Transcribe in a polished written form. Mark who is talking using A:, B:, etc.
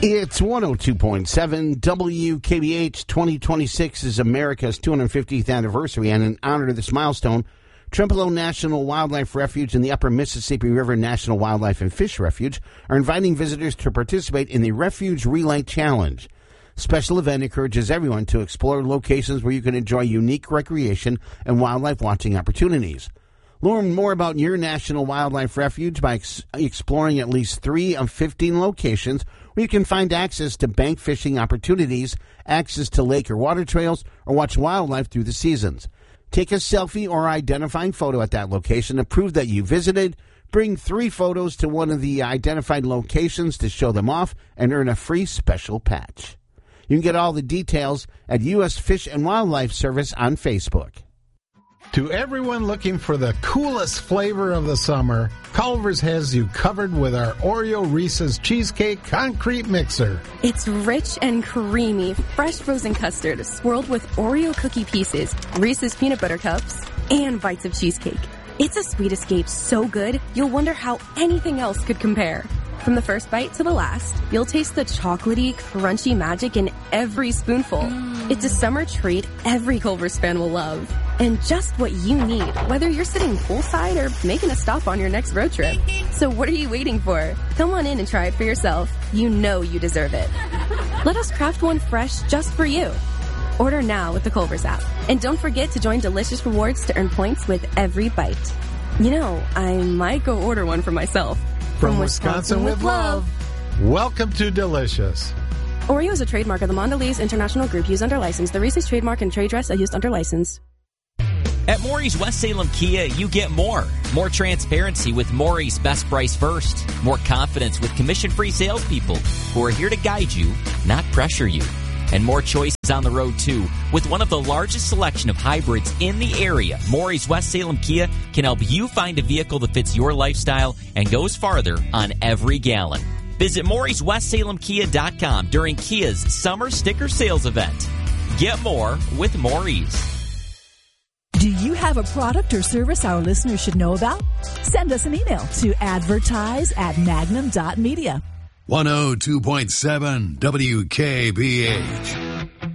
A: It's 102.7 WKBH. 2026 is America's 250th anniversary, and in honor of this milestone, Trempealeau National Wildlife Refuge and the Upper Mississippi River National Wildlife and Fish Refuge are inviting visitors to participate in the Refuge Relay Challenge. Special event encourages everyone to explore locations where you can enjoy unique recreation and wildlife watching opportunities. Learn more about your National Wildlife Refuge by exploring at least 3 of 15 locations where you can find access to bank fishing opportunities, access to lake or water trails, or watch wildlife through the seasons. Take a selfie or identifying photo at that location to prove that you visited. Bring 3 photos to one of the identified locations to show them off and earn a free special patch. You can get all the details at U.S. Fish and Wildlife Service on Facebook.
B: To everyone looking for the coolest flavor of the summer, Culver's has you covered with our Oreo Reese's Cheesecake Concrete Mixer.
C: It's rich and creamy, fresh frozen custard swirled with Oreo cookie pieces, Reese's peanut butter cups, and bites of cheesecake. It's a sweet escape so good, you'll wonder how anything else could compare. From the first bite to the last, you'll taste the chocolatey, crunchy magic in every spoonful. It's a summer treat every Culver's fan will love. And just what you need, whether you're sitting poolside or making a stop on your next road trip. So what are you waiting for? Come on in and try it for yourself. You know you deserve it. Let us craft one fresh just for you. Order now with the Culver's app. And don't forget to join Delicious Rewards to earn points with every bite. You know, I might go order one for myself.
B: From Wisconsin with love. Welcome to Delicious.
C: Oreo is a trademark of the Mondelez International Group used under license. The Reese's trademark and trade dress are used under license.
D: At Maury's West Salem Kia, you get more. More transparency with Maury's Best Price First. More confidence with commission-free salespeople who are here to guide you, not pressure you. And more choices on the road, too. With one of the largest selection of hybrids in the area, Maury's West Salem Kia can help you find a vehicle that fits your lifestyle and goes farther on every gallon. Visit MaurysWestSalemKia.com during Kia's Summer Sticker Sales Event. Get more with Maury's.
E: Do you have a product or service our listeners should know about? Send us an email to advertise@magnum.media.
F: 102.7 WKBH.